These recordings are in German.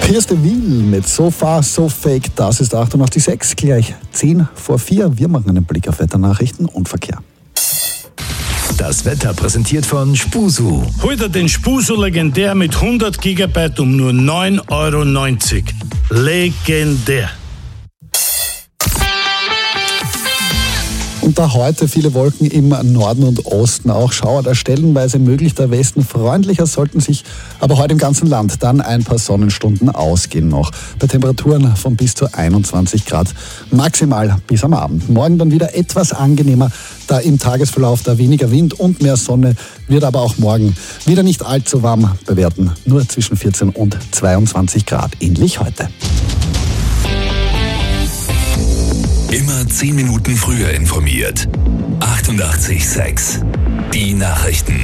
Kirsten Wihl mit So Far, So Fake, das ist 88,6, gleich 10 vor 4. Wir machen einen Blick auf Wetternachrichten und Verkehr. Das Wetter präsentiert von Spusu. Heute den Spusu legendär mit 100 GB um nur 9,90 €. Legendär. Und da heute viele Wolken im Norden und Osten, auch Schauer da stellenweise möglich. Der Westen freundlicher, sollten sich aber heute im ganzen Land dann ein paar Sonnenstunden ausgehen noch. Bei Temperaturen von bis zu 21 Grad maximal bis am Abend. Morgen dann wieder etwas angenehmer, da im Tagesverlauf da weniger Wind und mehr Sonne, wird aber auch morgen wieder nicht allzu warm bei Werten. Nur zwischen 14 und 22 Grad, ähnlich heute. Immer 10 Minuten früher informiert. 88,6. Die Nachrichten.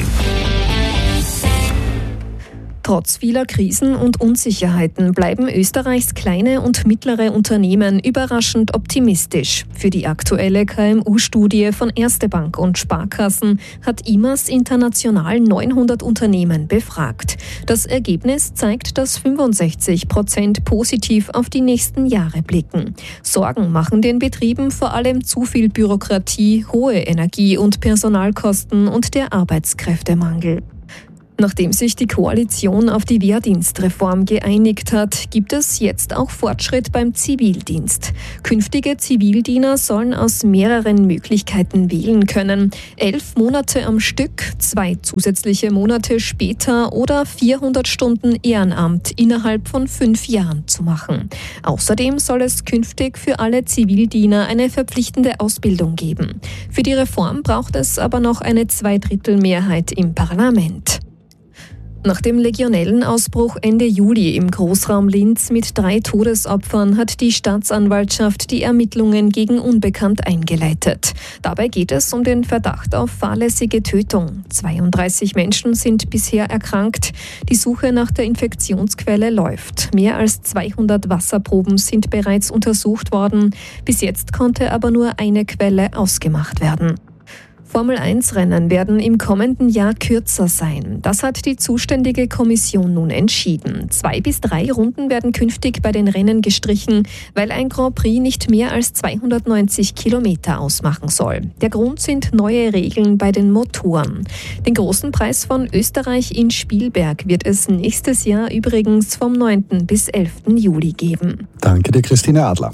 Trotz vieler Krisen und Unsicherheiten bleiben Österreichs kleine und mittlere Unternehmen überraschend optimistisch. Für die aktuelle KMU-Studie von Erste Bank und Sparkassen hat IMAS international 900 Unternehmen befragt. Das Ergebnis zeigt, dass 65% positiv auf die nächsten Jahre blicken. Sorgen machen den Betrieben vor allem zu viel Bürokratie, hohe Energie- und Personalkosten und der Arbeitskräftemangel. Nachdem sich die Koalition auf die Wehrdienstreform geeinigt hat, gibt es jetzt auch Fortschritt beim Zivildienst. Künftige Zivildiener sollen aus mehreren Möglichkeiten wählen können. 11 Monate am Stück, 2 zusätzliche Monate später oder 400 Stunden Ehrenamt innerhalb von 5 Jahren zu machen. Außerdem soll es künftig für alle Zivildiener eine verpflichtende Ausbildung geben. Für die Reform braucht es aber noch eine Zweidrittelmehrheit im Parlament. Nach dem Legionellenausbruch Ende Juli im Großraum Linz mit 3 Todesopfern hat die Staatsanwaltschaft die Ermittlungen gegen Unbekannt eingeleitet. Dabei geht es um den Verdacht auf fahrlässige Tötung. 32 Menschen sind bisher erkrankt. Die Suche nach der Infektionsquelle läuft. Mehr als 200 Wasserproben sind bereits untersucht worden. Bis jetzt konnte aber nur eine Quelle ausgemacht werden. Formel-1-Rennen werden im kommenden Jahr kürzer sein. Das hat die zuständige Kommission nun entschieden. 2 bis 3 Runden werden künftig bei den Rennen gestrichen, weil ein Grand Prix nicht mehr als 290 Kilometer ausmachen soll. Der Grund sind neue Regeln bei den Motoren. Den großen Preis von Österreich in Spielberg wird es nächstes Jahr übrigens vom 9. bis 11. Juli geben. Danke dir, Christine Adler.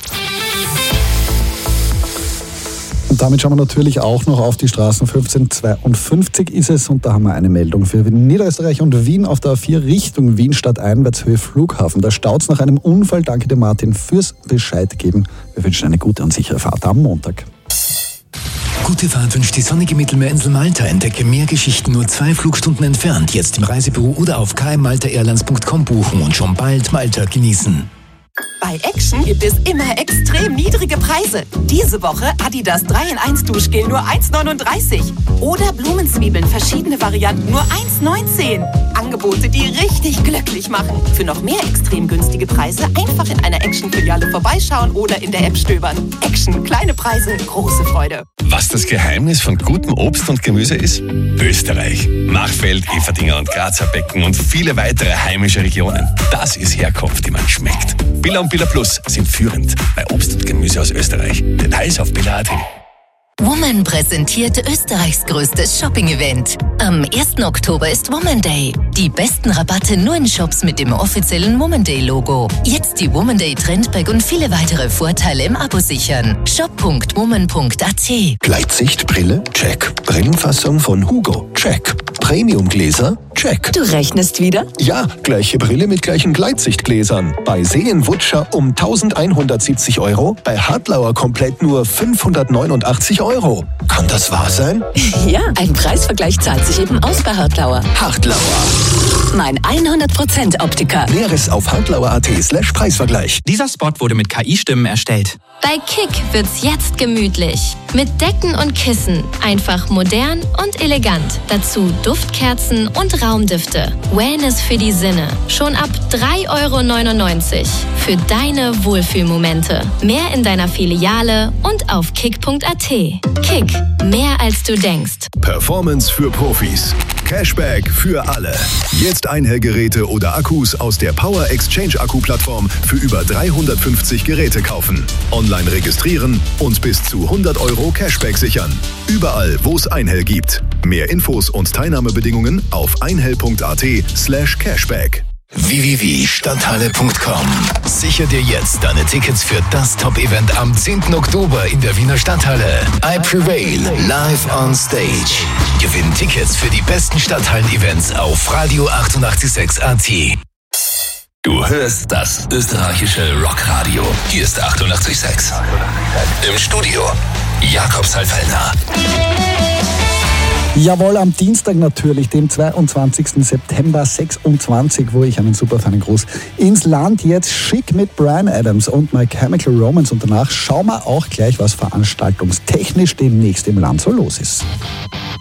Und damit schauen wir natürlich auch noch auf die Straßen. 1552 ist es und da haben wir eine Meldung für Niederösterreich und Wien auf der A4 Richtung Wien stadteinwärts Höhe Flughafen. Da staut's nach einem Unfall. Danke dir, Martin, fürs Bescheid geben. Wir wünschen eine gute und sichere Fahrt am Montag. Gute Fahrt wünscht die sonnige Mittelmeerinsel Malta. Entdecke mehr Geschichten nur 2 Flugstunden entfernt. Jetzt im Reisebüro oder auf kmmaltaairlines.com buchen und schon bald Malta genießen. Bei Action gibt es immer extrem niedrige Preise. Diese Woche Adidas 3-in-1 Duschgel nur 1,39. Oder Blumenzwiebeln, verschiedene Varianten nur 1,19. Angebote, die richtig glücklich machen. Für noch mehr extrem günstige Preise einfach in einer Action-Filiale vorbeischauen oder in der App stöbern. Action, kleine Preise, große Freude. Was das Geheimnis von gutem Obst und Gemüse ist? Österreich. Machfeld, Everdinger und Grazer Becken und viele weitere heimische Regionen. Das ist Herkunft, die man schmeckt. Billa und Billa Plus sind führend bei Obst und Gemüse aus Österreich. Details auf billa.at. Woman präsentiert Österreichs größtes Shopping-Event. Am 1. Oktober ist Woman Day. Die besten Rabatte nur in Shops mit dem offiziellen Woman Day-Logo. Jetzt die Woman Day Trendbag und viele weitere Vorteile im Abo sichern. shop.woman.at. Gleitsichtbrille? Check. Brillenfassung von Hugo? Check. Premiumgläser? Check. Du rechnest wieder? Ja, gleiche Brille mit gleichen Gleitsichtgläsern. Bei Seen-Wutscher um 1.170 €, bei Hartlauer komplett nur 589 €. Kann das wahr sein? Ja, ein Preisvergleich zahlt sich eben aus bei Hartlauer. Hartlauer. Mein 100% Optiker. Näheres auf hartlauer.at/Preisvergleich. Dieser Spot wurde mit KI-Stimmen erstellt. Bei Kick wird's jetzt gemütlich. Mit Decken und Kissen. Einfach modern und elegant. Dazu Duftkerzen und Raumdüfte. Wellness für die Sinne. Schon ab 3,99 € für deine Wohlfühlmomente. Mehr in deiner Filiale und auf kick.at. Kick. Mehr als du denkst. Performance für Profis. Cashback für alle. Jetzt Einhellgeräte oder Akkus aus der Power Exchange Akku-Plattform für über 350 Geräte kaufen. Online registrieren und bis zu 100 € Cashback sichern. Überall, wo es Einhell gibt. Mehr Infos und Teilnahmebedingungen auf einhell.at/Cashback. www.stadthalle.com. Sicher dir jetzt deine Tickets für das Top-Event am 10. Oktober in der Wiener Stadthalle. I Prevail live on stage. Gewinn Tickets für die besten Stadthallen-Events auf Radio 88.6 AT. Du hörst das österreichische Rockradio. Hier ist 88.6. Im Studio Jakob Salfellner. Jawohl, am Dienstag natürlich, dem 22. September 26, wo ich einen super feinen Gruß ins Land. Jetzt schick mit Bryan Adams und My Chemical Romance. Und danach schauen wir auch gleich, was veranstaltungstechnisch demnächst im Land so los ist.